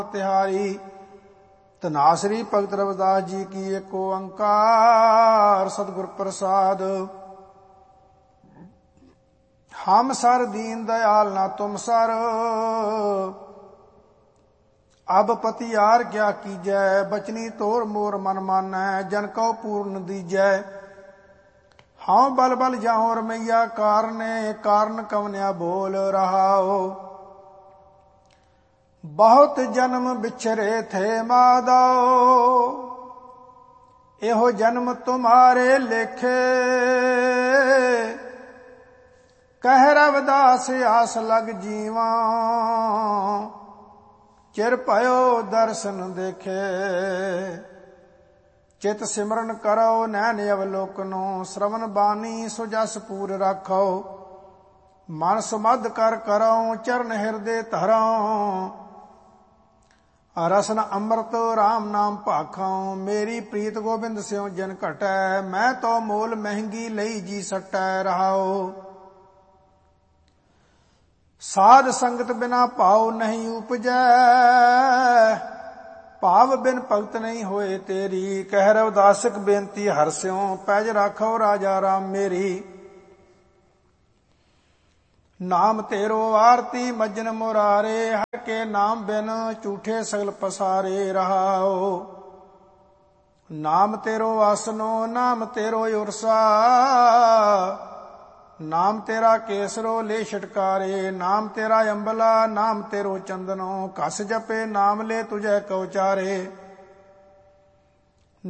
तिहारी। धनासरी भगत रविदास जी की एक ओंकार सतगुर प्रसाद। हम सर दीन दयाल ना तुम सर, अब पतियार क्या कीजै। बचनी तोर मोर मन मानै, जन को पूर्ण दीजै। हाँ बल बल जाऊं रमैया कारने, कारण कवन्या बोल रहाओ। बहुत जन्म बिछरे थे माधो, एहो जन्म तुम्हारे लेखे। कह रविदास आस लग जीवा, चिर भयो दर्शन देखे। चित सिमरन करो नैन अवलोकनो, श्रवण बानी सुजस पूर रखो। मन सुमध कर करो चरण हृदय धरो, रसन अमृत राम नाम भाखों। मेरी प्रीत गोबिंद स्यों जिन घटै, मैं तो मोल महंगी लई जी सटै रहाओ। साध संगत बिना भाव नहीं उपजै, भाव बिन भगत नहीं होए तेरी। कह रविदासक बेनती हर स्यों, पैज राखो राजा राम मेरी। नाम तेरो आरती मज्जन मुरारे, हर के नाम बिन झूठे सगल पसारे रहाओ। नाम तेरो आसनो नाम तेरो उरसा, नाम तेरा केसरो ले छटकारे। नाम तेरा अंबला नाम तेरो चंदनो, कस जपे नाम ले तुझे कौचारे।